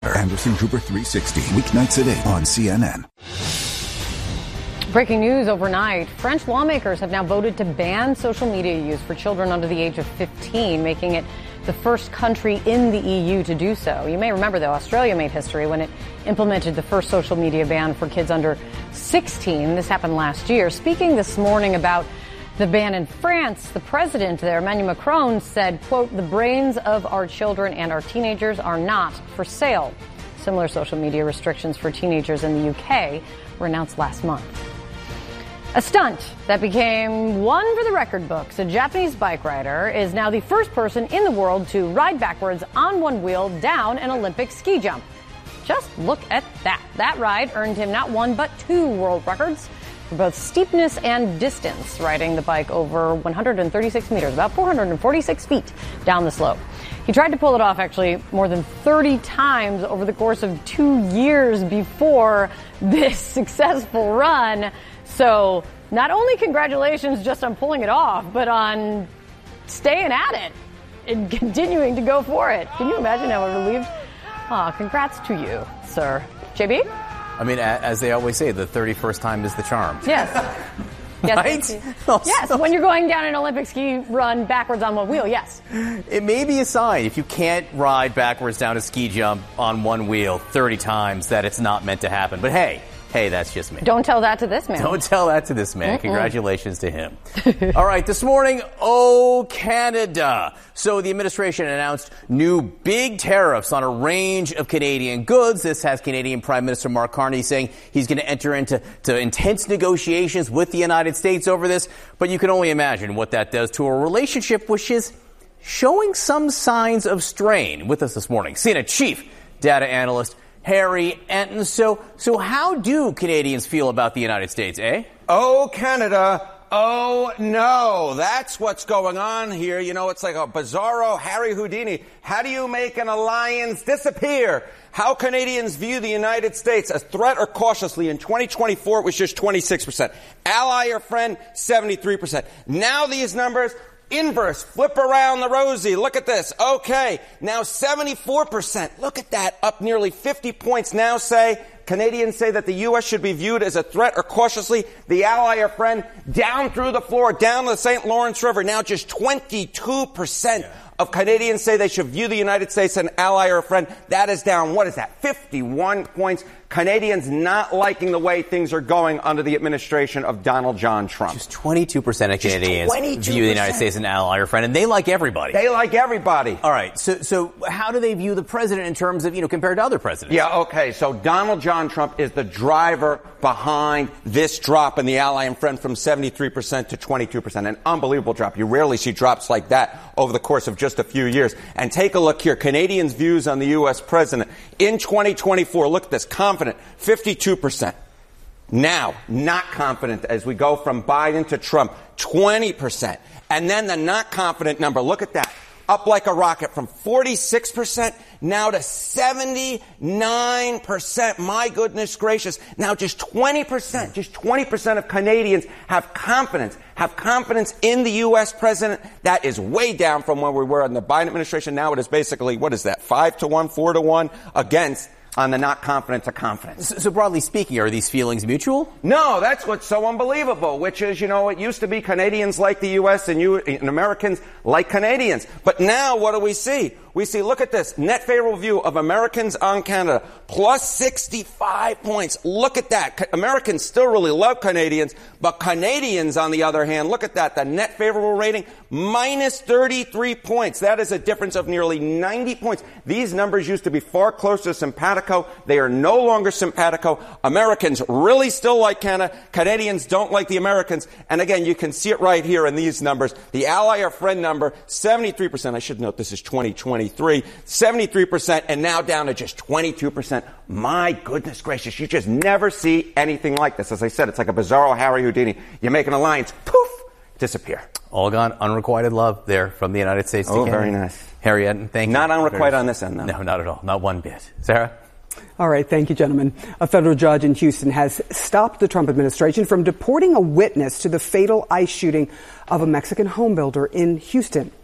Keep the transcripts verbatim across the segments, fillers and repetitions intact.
Anderson Cooper three sixty, weeknights at eight on C N N. Breaking news overnight. French lawmakers have now voted to ban social media use for children under the age of fifteen, making it the first country in the E U to do so. You may remember, though, Australia made history when it implemented the first social media ban for kids under sixteen. This happened last year. Speaking this morning about the ban in France, the president there, Emmanuel Macron, said, quote, "The brains of our children and our teenagers are not for sale." Similar social media restrictions for teenagers in the U K were announced last month. A stunt that became one for the record books. A Japanese bike rider is now the first person in the world to ride backwards on one wheel down an Olympic ski jump. Just look at that. That ride earned him not one but two world records for both steepness and distance, riding the bike over one hundred thirty-six meters, about four hundred forty-six feet down the slope. He tried to pull it off, actually, more than thirty times over the course of two years before this successful run. So not only congratulations just on pulling it off, but on staying at it and continuing to go for it. Can you imagine how relieved? Ah, oh, congrats to you, sir. J B? I mean, as they always say, the thirty-first time is the charm. Yes. Yes, right? Yes, when you're going down an Olympic ski run backwards on one wheel, yes. It may be a sign, if you can't ride backwards down a ski jump on one wheel thirty times, that it's not meant to happen. But hey, hey, that's just me. Don't tell that to this man. Don't tell that to this man. Mm-mm. Congratulations to him. All right, this morning, oh, Canada. So the administration announced new big tariffs on a range of Canadian goods. This has Canadian Prime Minister Mark Carney saying he's going to enter into to intense negotiations with the United States over this. But you can only imagine what that does to a relationship which is showing some signs of strain. With us this morning, C N N chief data analyst Harry Enton. So, so how do Canadians feel about the United States, eh? Oh, Canada. Oh, no. That's what's going on here. You know, it's like a bizarro Harry Houdini. How do you make an alliance disappear? How Canadians view the United States, a threat or cautiously. In twenty twenty-four, it was just twenty-six percent. Ally or friend, seventy-three percent. Now these numbers, inverse, flip around the rosy. Look at this. Okay, now seventy-four percent. Look at that, up nearly fifty points. Now say, Canadians say that the U S should be viewed as a threat or cautiously. The ally or friend, down through the floor, down the Saint Lawrence River. Now just twenty-two percent yeah. of Canadians say they should view the United States as an ally or a friend. That is down, what is that, fifty-one points. Canadians not liking the way things are going under the administration of Donald John Trump. Just twenty-two percent of Canadians twenty-two percent. view the United States as an ally or friend, and they like everybody. They like everybody. All right, so so how do they view the president in terms of, you know, compared to other presidents? Yeah, okay, so Donald John Trump is the driver behind this drop in the ally and friend from seventy-three percent to twenty-two percent. An unbelievable drop. You rarely see drops like that over the course of just a few years. And take a look here. Canadians' views on the U S president. In twenty twenty-four, look at this, confident, fifty-two percent. Now, not confident as we go from Biden to Trump, twenty percent. And then the not confident number, look at that, up like a rocket from forty-six percent now to seventy-nine percent. My goodness gracious. Now just twenty percent, just twenty percent of Canadians have confidence, have confidence in the U S president. That is way down from where we were in the Biden administration. Now it is basically, what is that, five to one, four to one against on the not confident to confidence. So, so broadly speaking, are these feelings mutual? No, that's what's so unbelievable, which is, you know, it used to be Canadians like the U S and, you, and Americans like Canadians. But now what do we see? We see, look at this, net favorable view of Americans on Canada, plus sixty-five points. Look at that. Americans still really love Canadians, but Canadians, on the other hand, look at that, the net favorable rating, minus thirty-three points. That is a difference of nearly ninety points. These numbers used to be far closer to simpatico. They are no longer simpatico. Americans really still like Canada. Canadians don't like the Americans. And again, you can see it right here in these numbers. The ally or friend number, seventy-three percent. I should note this is twenty twenty-three. seventy-three percent, and now down to just twenty-two percent. My goodness gracious, you just never see anything like this. As I said, it's like a bizarro Harry Houdini. You make an alliance, poof, disappear. All gone, unrequited love there from the United States to Oh, Canada. very nice. Harry Enton, thank you. Not unrequited on this end, though. No, not at all. Not one bit. Sarah? All right. Thank you, gentlemen. A federal judge in Houston has stopped the Trump administration from deporting a witness to the fatal ICE shooting of a Mexican home builder in Houston.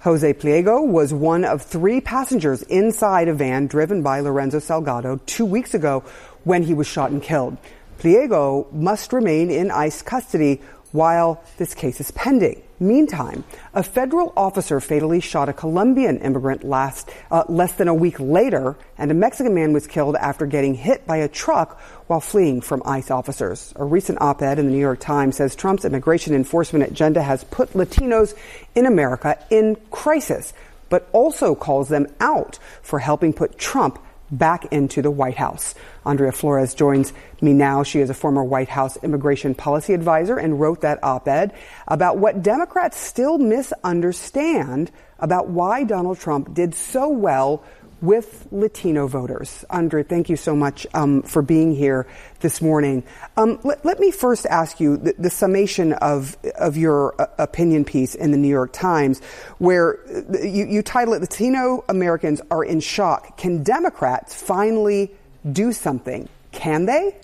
Jose Pliego was one of three passengers inside a van driven by Lorenzo Salgado two weeks ago when he was shot and killed. Pliego must remain in ICE custody while this case is pending. Meantime, a federal officer fatally shot a Colombian immigrant last uh, less than a week later, and a Mexican man was killed after getting hit by a truck while fleeing from ICE officers. A recent op-ed in the New York Times says Trump's immigration enforcement agenda has put Latinos in America in crisis, but also calls them out for helping put Trump back into the White House. Andrea Flores joins me now. She is a former White House immigration policy advisor and wrote that op-ed about what Democrats still misunderstand about why Donald Trump did so well with Latino voters. Andrea, thank you so much um, for being here this morning. Um, let, let me first ask you the, the summation of of your uh, opinion piece in the New York Times, where you, you title it, Latino Americans are in shock. Can Democrats finally do something? Can they?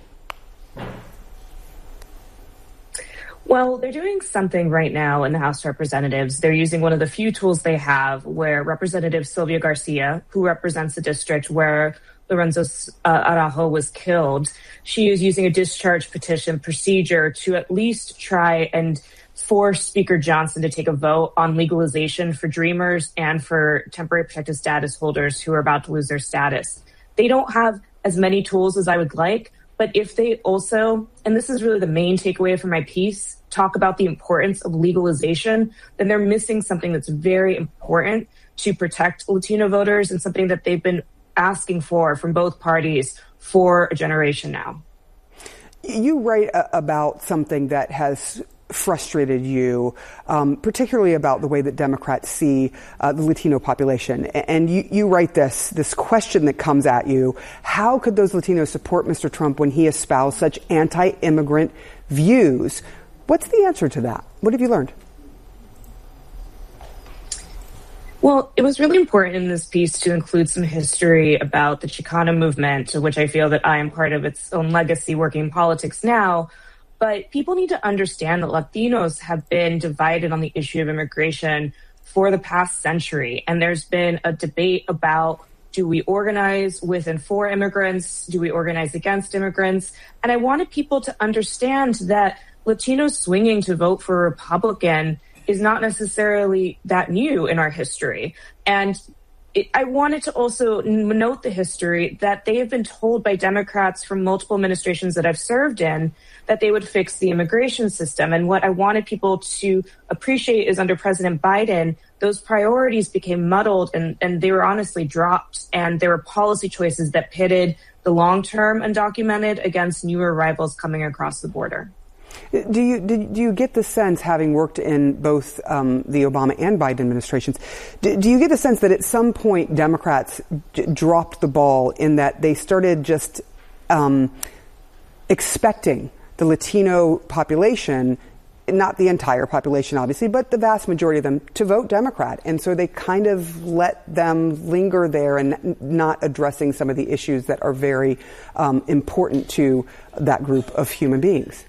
Well, they're doing something right now in the House of Representatives. They're using one of the few tools they have where Representative Sylvia Garcia, who represents the district where Lorenzo uh, Araujo was killed, she is using a discharge petition procedure to at least try and force Speaker Johnson to take a vote on legalization for Dreamers and for temporary protected status holders who are about to lose their status. They don't have as many tools as I would like, but if they also, and this is really the main takeaway from my piece, talk about the importance of legalization, then they're missing something that's very important to protect Latino voters and something that they've been asking for from both parties for a generation now. You write about something that has frustrated you, um, particularly about the way that Democrats see uh, the Latino population. And you, you write this, this question that comes at you: how could those Latinos support Mister Trump when he espoused such anti-immigrant views? What's the answer to that? What have you learned? Well, it was really important in this piece to include some history about the Chicano movement, to which I feel that I am part of its own legacy working in politics now. But people need to understand that Latinos have been divided on the issue of immigration for the past century. And there's been a debate about, do we organize with and for immigrants? Do we organize against immigrants? And I wanted people to understand that Latinos swinging to vote for a Republican is not necessarily that new in our history. And it, I wanted to also note the history that they have been told by Democrats from multiple administrations that I've served in that they would fix the immigration system. And what I wanted people to appreciate is under President Biden, those priorities became muddled and, and they were honestly dropped. And there were policy choices that pitted the long-term undocumented against new arrivals coming across the border. Do you do you get the sense, having worked in both um, the Obama and Biden administrations, do, do you get the sense that at some point Democrats d- dropped the ball in that they started just um, expecting the Latino population, not the entire population obviously, but the vast majority of them, to vote Democrat, and so they kind of let them linger there and n- not addressing some of the issues that are very um, important to that group of human beings?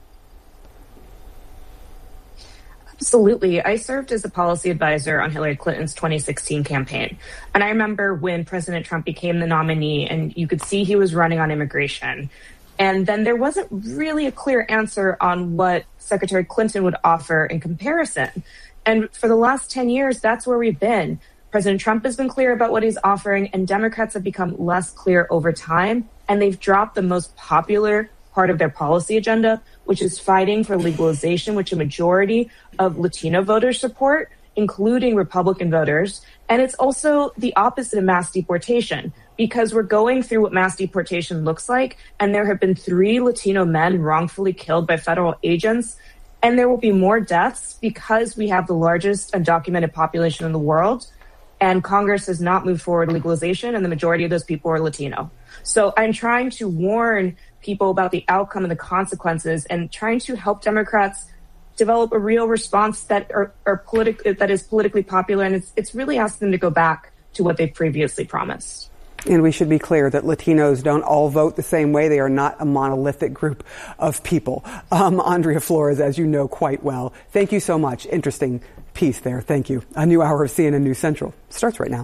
Absolutely. I served as a policy advisor on Hillary Clinton's twenty sixteen campaign. And I remember when President Trump became the nominee and you could see he was running on immigration. And then there wasn't really a clear answer on what Secretary Clinton would offer in comparison. And for the last ten years, that's where we've been. President Trump has been clear about what he's offering, and Democrats have become less clear over time. And they've dropped the most popular part of their policy agenda, which is fighting for legalization, which a majority of Latino voters support, including Republican voters. And it's also the opposite of mass deportation, because we're going through what mass deportation looks like. And there have been three Latino men wrongfully killed by federal agents. And there will be more deaths because we have the largest undocumented population in the world. And Congress has not moved forward legalization, and the majority of those people are Latino. So I'm trying to warn people about the outcome and the consequences, and trying to help Democrats develop a real response that are, are politic, that is politically popular. And it's, it's really asking them to go back to what they previously promised. And we should be clear that Latinos don't all vote the same way. They are not a monolithic group of people. Um, Andrea Flores, as you know quite well, thank you so much. Interesting piece there. Thank you. A new hour of C N N News Central starts right now.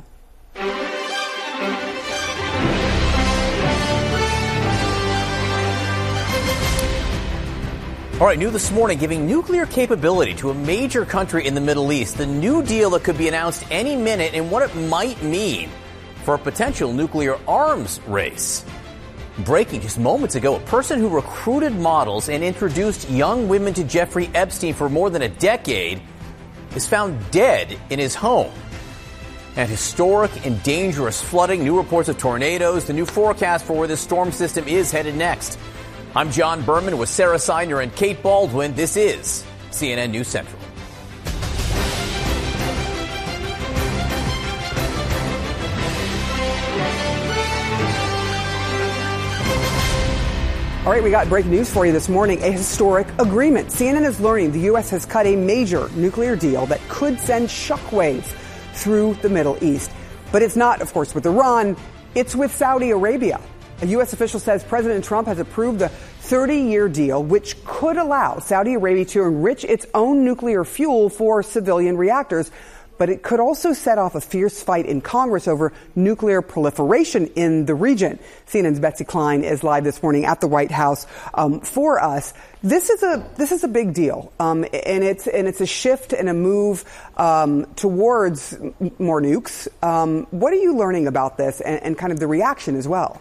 All right, new this morning, giving nuclear capability to a major country in the Middle East. The new deal that could be announced any minute and what it might mean for a potential nuclear arms race. Breaking just moments ago, a person who recruited models and introduced young women to Jeffrey Epstein for more than a decade is found dead in his home. And historic and dangerous flooding, new reports of tornadoes, the new forecast for where this storm system is headed next. I'm John Berman with Sarah Seiner and Kate Baldwin. This is C N N News Central. All right, we got breaking news for you this morning. A historic agreement. C N N is learning the U S has cut a major nuclear deal that could send shockwaves through the Middle East. But it's not, of course, with Iran. It's with Saudi Arabia. A U S official says President Trump has approved the thirty-year deal, which could allow Saudi Arabia to enrich its own nuclear fuel for civilian reactors. But it could also set off a fierce fight in Congress over nuclear proliferation in the region. C N N's Betsy Klein is live this morning at the White House um, for us. This is a this is a big deal, um, and it's and it's a shift and a move um, towards m- more nukes. Um, what are you learning about this, and, and kind of the reaction as well?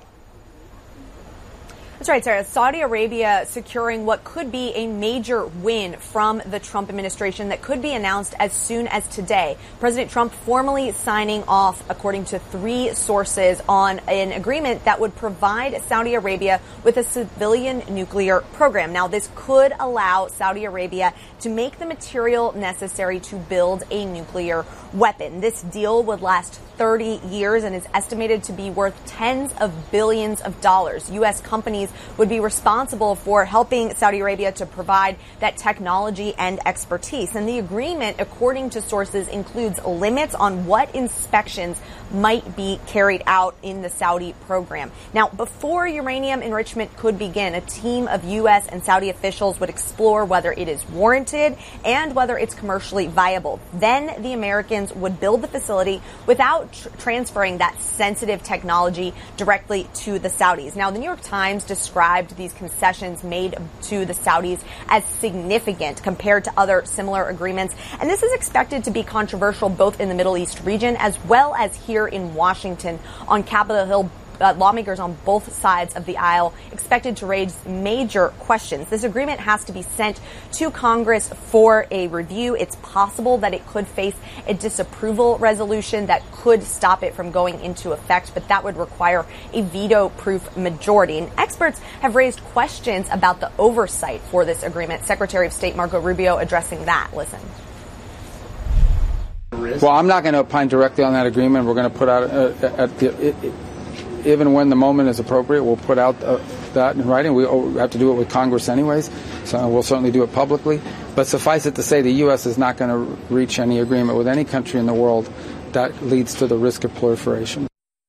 That's right, Sarah. Saudi Arabia securing what could be a major win from the Trump administration that could be announced as soon as today. President Trump formally signing off, according to three sources, on an agreement that would provide Saudi Arabia with a civilian nuclear program. Now, this could allow Saudi Arabia to make the material necessary to build a nuclear weapon. This deal would last thirty years and is estimated to be worth tens of billions of dollars. U S companies would be responsible for helping Saudi Arabia to provide that technology and expertise. And the agreement, according to sources, includes limits on what inspections might be carried out in the Saudi program. Now, before uranium enrichment could begin, a team of U S and Saudi officials would explore whether it is warranted and whether it's commercially viable. Then the Americans would build the facility without tr- transferring that sensitive technology directly to the Saudis. Now, the New York Times described these concessions made to the Saudis as significant compared to other similar agreements. And this is expected to be controversial both in the Middle East region as well as here in Washington. On Capitol Hill, Uh, lawmakers on both sides of the aisle expected to raise major questions. This agreement has to be sent to Congress for a review. It's possible that it could face a disapproval resolution that could stop it from going into effect, but that would require a veto-proof majority. And experts have raised questions about the oversight for this agreement. Secretary of State Marco Rubio addressing that. Listen. Well, I'm not going to opine directly on that agreement. We're going to put out uh, at the. It, it, Even when the moment is appropriate, we'll put out uh, that in writing. We have to do it with Congress anyways, so we'll certainly do it publicly. But suffice it to say, the U S is not going to reach any agreement with any country in the world that leads to the risk of proliferation.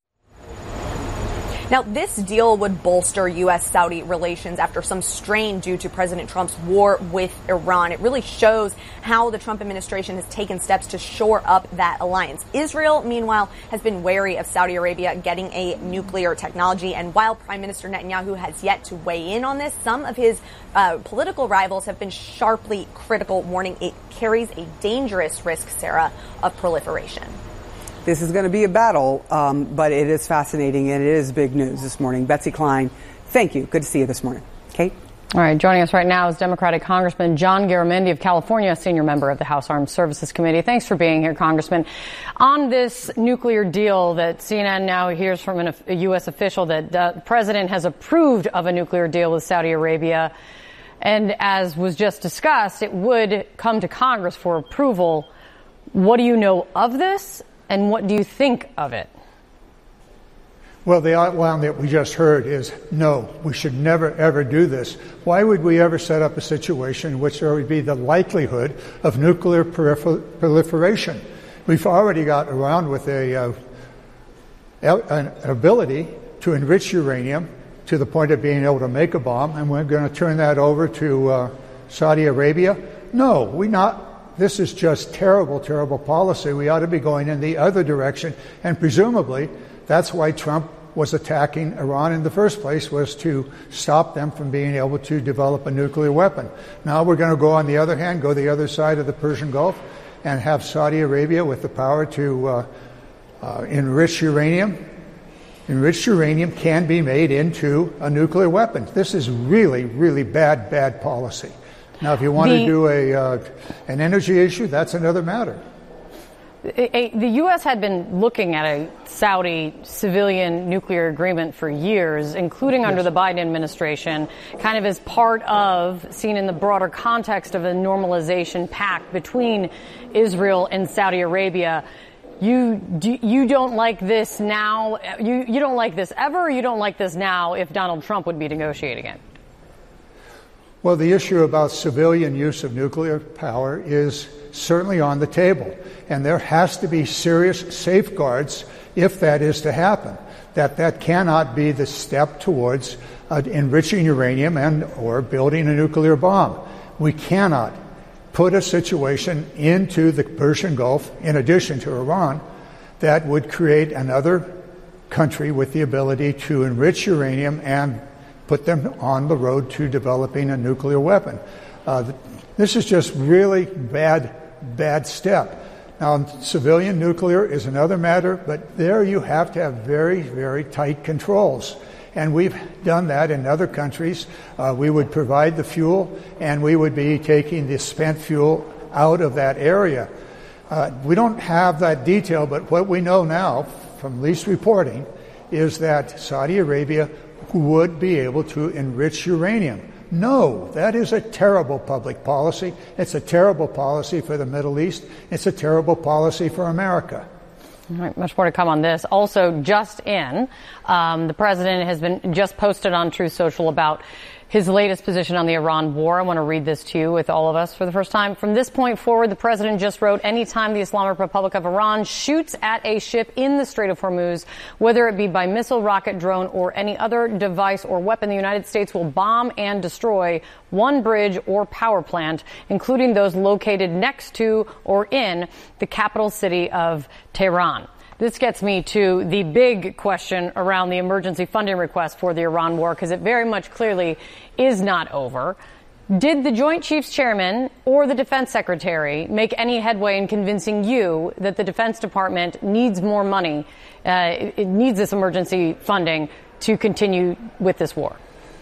Now, this deal would bolster U S-Saudi relations after some strain due to President Trump's war with Iran. It really shows how the Trump administration has taken steps to shore up that alliance. Israel, meanwhile, has been wary of Saudi Arabia getting a nuclear technology. And while Prime Minister Netanyahu has yet to weigh in on this, some of his uh, political rivals have been sharply critical, warning it carries a dangerous risk, Sarah, of proliferation. This is going to be a battle, um, but it is fascinating and it is big news this morning. Betsy Klein, thank you. Good to see you this morning. Kate? All right, joining us right now is Democratic Congressman John Garamendi of California, a senior member of the House Armed Services Committee. Thanks for being here, Congressman. On this nuclear deal that C N N now hears from an, a U S official that the president has approved of a nuclear deal with Saudi Arabia, and as was just discussed, it would come to Congress for approval. What do you know of this? And what do you think of it? Well, the outline that we just heard is no, we should never, ever do this. Why would we ever set up a situation in which there would be the likelihood of nuclear proliferation? We've already got around with a, uh, an ability to enrich uranium to the point of being able to make a bomb, and we're going to turn that over to uh, Saudi Arabia? No, we not. This is just terrible, terrible policy. We ought to be going in the other direction, and presumably that's why Trump was attacking Iran in the first place, was to stop them from being able to develop a nuclear weapon. Now we're going to go on the other hand, go the other side of the Persian Gulf, and have Saudi Arabia with the power to uh, uh, enrich uranium. Enriched uranium can be made into a nuclear weapon. This is really, really bad, bad policy. Now, if you want the, to do a uh, an energy issue, that's another matter. A, a, the U S had been looking at a Saudi civilian nuclear agreement for years, including yes. under the Biden administration, kind of as part of, seen in the broader context of a normalization pact between Israel and Saudi Arabia. You do, you don't like this now? You you don't like this ever? Or you don't like this now if Donald Trump would be negotiating it? Well, the issue about civilian use of nuclear power is certainly on the table, and there has to be serious safeguards if that is to happen. That that cannot be the step towards uh, enriching uranium and or building a nuclear bomb. We cannot put a situation into the Persian Gulf, in addition to Iran, that would create another country with the ability to enrich uranium and put them on the road to developing a nuclear weapon. Uh, this is just really bad, bad step. Now, civilian nuclear is another matter, but there you have to have very, very tight controls. And we've done that in other countries. Uh, we would provide the fuel, and we would be taking the spent fuel out of that area. Uh, we don't have that detail, but what we know now, from least reporting, is that Saudi Arabia would be able to enrich uranium. No, that is a terrible public policy. It's a terrible policy for the Middle East. It's a terrible policy for America. All right, much more to come on this. Also, just in, um, the president has been just posted on Truth Social about his latest position on the Iran war. I want to read this to you with all of us for the first time. From this point forward, the president just wrote, anytime the Islamic Republic of Iran shoots at a ship in the Strait of Hormuz, whether it be by missile, rocket, drone, or any other device or weapon, the United States will bomb and destroy one bridge or power plant, including those located next to or in the capital city of Tehran. This gets me to the big question around the emergency funding request for the Iran war, because it very much clearly is not over. Did the Joint Chiefs Chairman or the Defense Secretary make any headway in convincing you that the Defense Department needs more money, uh, it needs this emergency funding to continue with this war?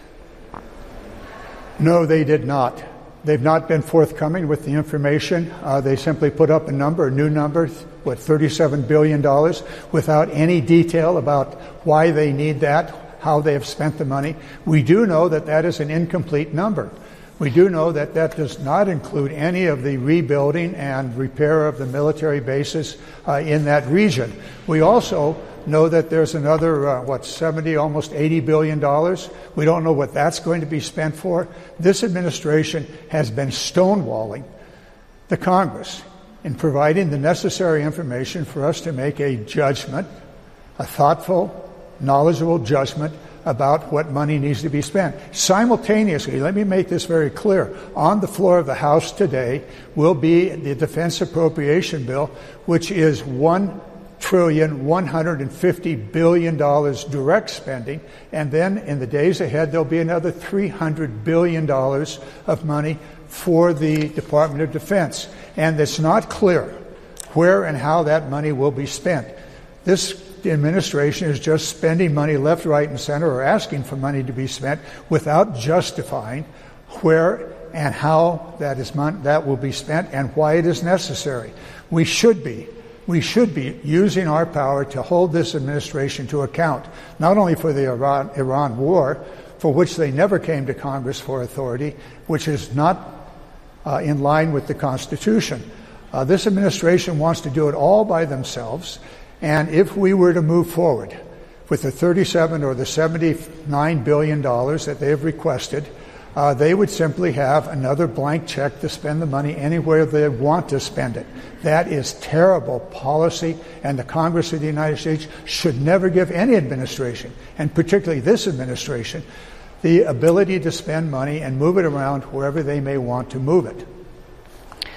No, they did not. They've not been forthcoming with the information. Uh, they simply put up a number, a new number, what, thirty-seven billion dollars, without any detail about why they need that, how they have spent the money. We do know that that is an incomplete number. We do know that that does not include any of the rebuilding and repair of the military bases uh, in that region. We also know that there's another, uh, what, seventy, almost eighty billion dollars. We don't know what that's going to be spent for. This administration has been stonewalling the Congress in providing the necessary information for us to make a judgment, a thoughtful, knowledgeable judgment about what money needs to be spent. Simultaneously, let me make this very clear, on the floor of the House today will be the defense appropriation bill, which is one trillion one hundred fifty billion dollars direct spending, and then in the days ahead there'll be another three hundred billion dollars of money for the Department of Defense. And it's not clear where and how that money will be spent. This administration is just spending money left, right, and center, or asking for money to be spent without justifying where and how that is mon- that will be spent and why it is necessary. We should be We should be using our power to hold this administration to account, not only for the Iran, Iran war, for which they never came to Congress for authority, which is not uh, in line with the Constitution. Uh, this administration wants to do it all by themselves, and if we were to move forward with the thirty-seven or the seventy-nine billion dollars that they have requested, Uh, they would simply have another blank check to spend the money anywhere they want to spend it. That is terrible policy, and the Congress of the United States should never give any administration, and particularly this administration, the ability to spend money and move it around wherever they may want to move it.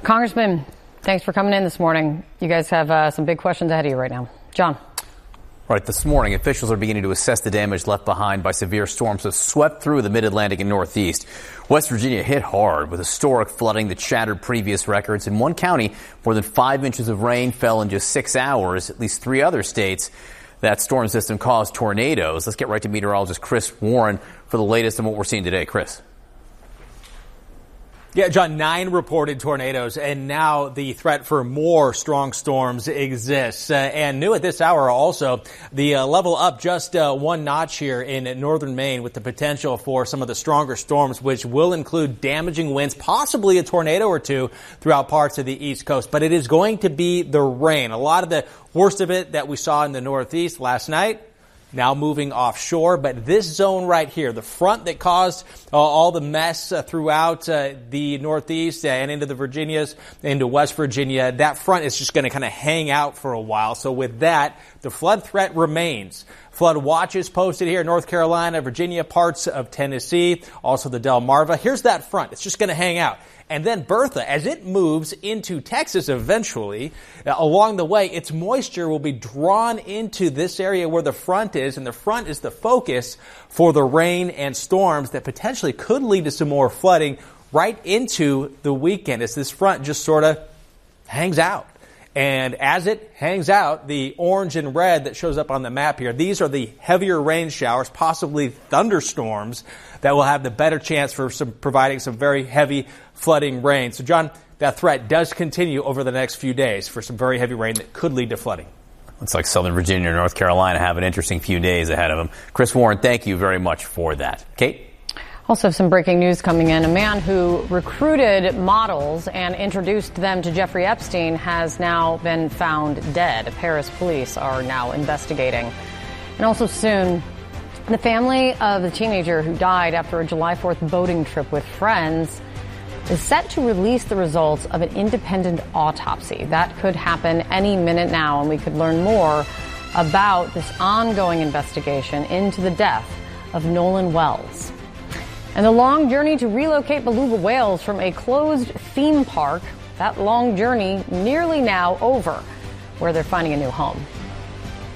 Congressman, thanks for coming in this morning. You guys have uh, some big questions ahead of you right now. John. Right, this morning, officials are beginning to assess the damage left behind by severe storms that swept through the mid-Atlantic and Northeast. West Virginia hit hard with historic flooding that shattered previous records. In one county, more than five inches of rain fell in just six hours. At least three other states, that storm system caused tornadoes. Let's get right to meteorologist Chris Warren for the latest on what we're seeing today. Chris. Yeah, John, nine reported tornadoes, and now the threat for more strong storms exists. Uh, and new at this hour also, the uh, level up just uh, one notch here in northern Maine with the potential for some of the stronger storms, which will include damaging winds, possibly a tornado or two throughout parts of the East Coast. But it is going to be the rain. A lot of the worst of it that we saw in the Northeast last night, now moving offshore. But this zone right here, the front that caused uh, all the mess uh, throughout uh, the Northeast and into the Virginias, into West Virginia, that front is just going to kind of hang out for a while. So with that, the flood threat remains. Flood watches posted here in North Carolina, Virginia, parts of Tennessee, also the Delmarva. Here's that front. It's just going to hang out. And then Bertha, as it moves into Texas eventually, uh, along the way, its moisture will be drawn into this area where the front is, and the front is the focus for the rain and storms that potentially could lead to some more flooding right into the weekend as this front just sort of hangs out. And as it hangs out, the orange and red that shows up on the map here, these are the heavier rain showers, possibly thunderstorms, that will have the better chance for some providing some very heavy flooding rain. So, John, that threat does continue over the next few days for some very heavy rain that could lead to flooding. Looks like Southern Virginia and North Carolina have an interesting few days ahead of them. Chris Warren, thank you very much for that. Kate? Also, some breaking news coming in. A man who recruited models and introduced them to Jeffrey Epstein has now been found dead. Paris police are now investigating. And also soon, the family of the teenager who died after a July fourth boating trip with friends is set to release the results of an independent autopsy. That could happen any minute now, and we could learn more about this ongoing investigation into the death of Nolan Wells. And the long journey to relocate beluga whales from a closed theme park, that long journey nearly now over, where they're finding a new home.